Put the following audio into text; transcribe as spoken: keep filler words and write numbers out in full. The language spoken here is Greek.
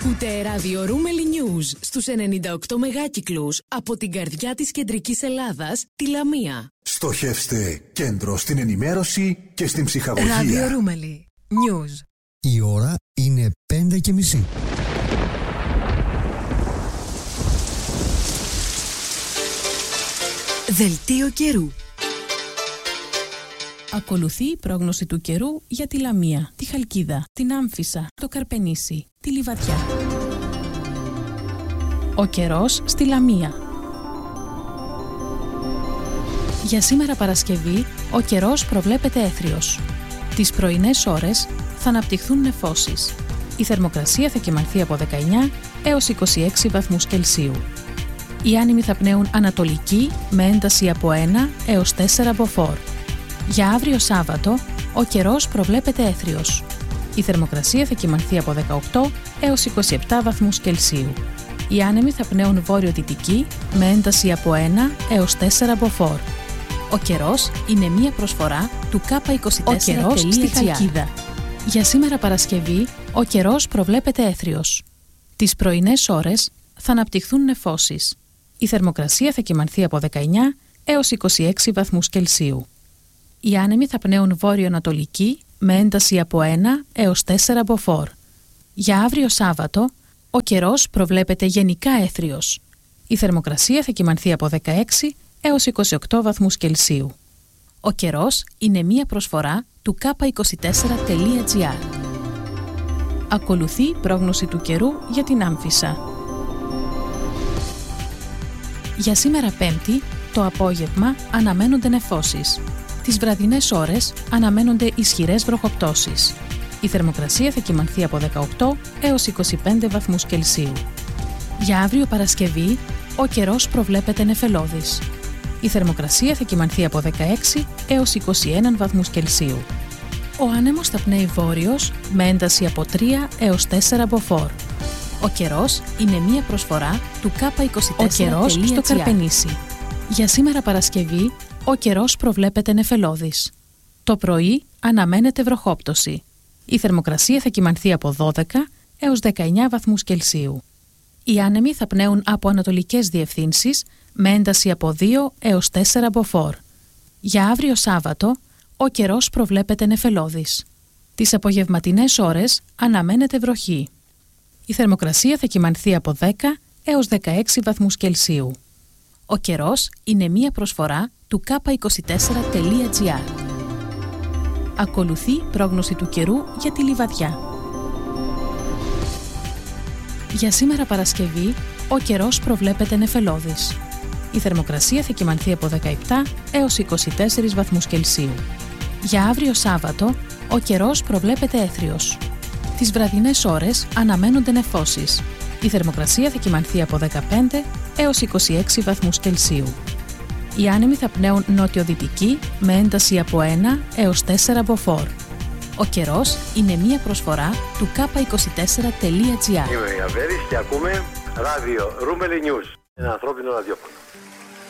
Ακούτε ράδιο Ρούμελι News στους ενενήντα οκτώ μεγάκυκλους από την καρδιά της κεντρικής Ελλάδας, τη Λαμία. Στοχεύστε κέντρο στην ενημέρωση και στην ψυχαγωγία. Ράδιο Ρούμελι News. Η ώρα είναι πέντε και μισή. Δελτίο καιρού. Ακολουθεί η πρόγνωση του καιρού για τη Λαμία, τη Χαλκίδα, την Άμφισσα, το Καρπενήσι, τη Λιβαδιά. Ο καιρός στη Λαμία. Για σήμερα Παρασκευή, ο καιρός προβλέπεται έθριος. Τις πρωινές ώρες θα αναπτυχθούν νεφώσεις. Η θερμοκρασία θα κυμανθεί από δεκαεννιά έως είκοσι έξι βαθμούς Κελσίου. Οι άνεμοι θα πνέουν ανατολική με ένταση από ένα έως τέσσερα μποφόρ. Για αύριο Σάββατο, ο καιρός προβλέπεται έθριος. Η θερμοκρασία θα κυμανθεί από δεκαοκτώ έως είκοσι επτά βαθμούς Κελσίου. Οι άνεμοι θα πνέουν βόρειο-δυτική με ένταση από ένα έως τέσσερα μποφόρ. Ο καιρός είναι μία προσφορά του κάπα είκοσι τέσσερα. Ο καιρός στη Χαλκίδα. Για σήμερα Παρασκευή, ο καιρός προβλέπεται έθριος. Τις πρωινές ώρες θα αναπτυχθούν νεφώσεις. Η θερμοκρασία θα κυμανθεί από δεκαεννιά έως είκοσι έξι βαθμούς Κελσίου. Οι άνεμοι θα πνέουν βόρειο-ανατολική με ένταση από ένα έως τέσσερα μποφόρ. Για αύριο Σάββατο, ο καιρός προβλέπεται γενικά έθριος. Η θερμοκρασία θα κυμανθεί από δεκαέξι έως είκοσι οκτώ βαθμούς Κελσίου. Ο καιρός είναι μία προσφορά του κάπα είκοσι τέσσερα τελεία τζι άρ. Ακολουθεί η πρόγνωση του καιρού για την Άμφισσα. Για σήμερα Πέμπτη, το απόγευμα αναμένονται νεφώσεις. Τις βραδινές ώρες αναμένονται ισχυρές βροχοπτώσεις. Η θερμοκρασία θα κυμανθεί από δεκαοκτώ έως είκοσι πέντε βαθμούς Κελσίου. Για αύριο Παρασκευή, ο καιρός προβλέπεται νεφελώδης. Η θερμοκρασία θα κυμανθεί από δεκαέξι έως είκοσι ένα βαθμούς Κελσίου. Ο άνεμος θα πνέει βόρειος με ένταση από τρία έως τέσσερα μποφόρ. Ο καιρός είναι μία προσφορά του κάπα είκοσι τέσσερα. Ο καιρός στο Καρπενήσι. Για σήμερα Παρασκευή, ο καιρός προβλέπεται νεφελώδης. Το πρωί αναμένεται βροχόπτωση. Η θερμοκρασία θα κυμανθεί από δώδεκα έως δεκαεννιά βαθμούς Κελσίου. Οι άνεμοι θα πνέουν από ανατολικές διευθύνσεις με ένταση από δύο έως τέσσερα μποφόρ. Για αύριο Σάββατο, ο καιρός προβλέπεται νεφελώδης. Τις απογευματινές ώρες αναμένεται βροχή. Η θερμοκρασία θα κυμανθεί από δέκα έως δεκαέξι βαθμούς Κελσίου. Ο καιρός είναι μία προσφορά του κάπα είκοσι τέσσερα τελεία τζι άρ. Ακολουθεί πρόγνωση του καιρού για τη Λιβαδιά. Για σήμερα Παρασκευή, ο καιρός προβλέπεται νεφελώδης. Η θερμοκρασία θα κυμανθεί από δεκαεπτά έως είκοσι τέσσερα βαθμούς Κελσίου. Για αύριο Σάββατο, ο καιρός προβλέπεται έθριος. Τις βραδινές ώρες αναμένονται νεφώσεις. Η θερμοκρασία θα κυμανθεί από δεκαπέντε έως είκοσι έξι βαθμούς Κελσίου. Οι άνεμοι θα πνέουν νότιο-δυτική με ένταση από ένα έως τέσσερα μποφόρ. Ο καιρός είναι μία προσφορά του κάπα είκοσι τέσσερα τελεία τζι άρ. Είμαι ο Ιαβέρης και ακούμε ράδιο Ρούμελι News. Ένα ανθρώπινο ραδιόφωνο.